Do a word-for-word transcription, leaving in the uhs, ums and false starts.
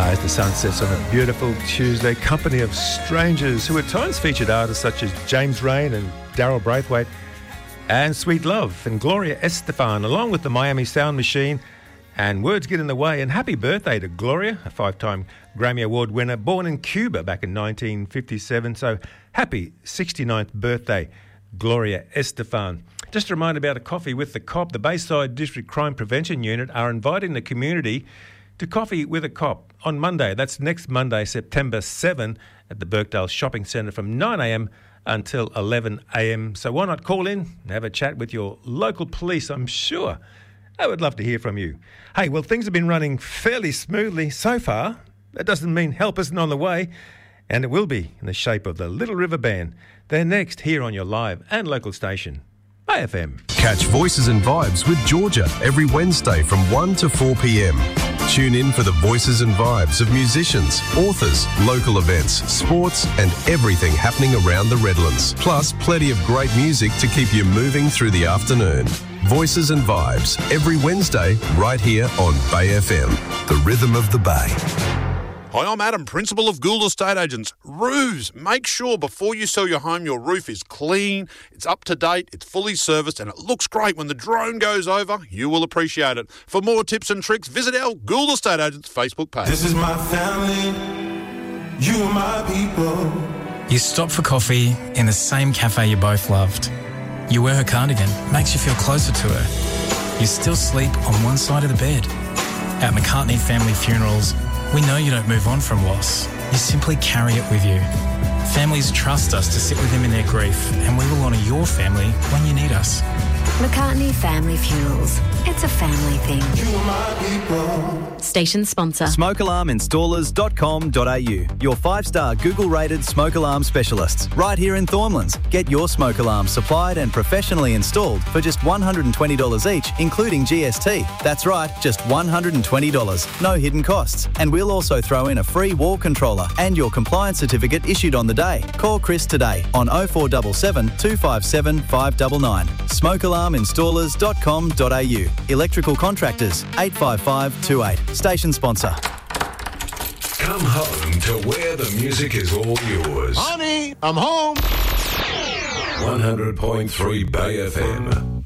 As the sun sets on a beautiful Tuesday, company of strangers who at times featured artists such as James Rain and Daryl Braithwaite and Sweet Love and Gloria Estefan, along with the Miami Sound Machine and Words Get in the Way. And happy birthday to Gloria, a five-time Grammy Award winner, born in Cuba back in nineteen fifty-seven. So happy sixty-ninth birthday, Gloria Estefan. Just a reminder about a coffee with the cop. The Bayside District Crime Prevention Unit are inviting the community to Coffee with a Cop on Monday. That's next Monday, September seventh, at the Birkdale Shopping Centre from nine a.m. until eleven a.m. So why not call in and have a chat with your local police? I'm sure I would love to hear from you. Hey, well, things have been running fairly smoothly so far. That doesn't mean help isn't on the way, and it will be in the shape of the Little River Band. They're next here on your live and local station, A F M. Catch Voices and Vibes with Georgia every Wednesday from one to four p.m. Tune in for the voices and vibes of musicians, authors, local events, sports and everything happening around the Redlands. Plus, plenty of great music to keep you moving through the afternoon. Voices and Vibes every Wednesday right here on Bay F M, the rhythm of the Bay. Hi, I'm Adam, Principal of Gould Estate Agents. Roofs. Make sure before you sell your home, your roof is clean, it's up to date, it's fully serviced, and it looks great when the drone goes over. You will appreciate it. For more tips and tricks, visit our Gould Estate Agents Facebook page. This is my family, you are my people. You stop for coffee in the same cafe you both loved. You wear her cardigan, makes you feel closer to her. You still sleep on one side of the bed. At McCartney Family Funerals, we know you don't move on from loss. You simply carry it with you. Families trust us to sit with them in their grief, and we will honour your family when you need us. McCartney Family Funerals. It's a family thing. You are my people. Station sponsor. smoke alarm installers dot com dot a u. Your five-star Google-rated smoke alarm specialists. Right here in Thornlands. Get your smoke alarm supplied and professionally installed for just one hundred twenty dollars each, including G S T. That's right, just one hundred twenty dollars. No hidden costs. And we'll also throw in a free wall controller and your compliance certificate issued on the day. Call Chris today on oh four seven seven, two five seven, five nine nine. smoke alarm installers dot com dot a u. Electrical contractors, eight five five two eight. Station sponsor. Come home to where the music is all yours. Honey, I'm home. one hundred point three Bay F M.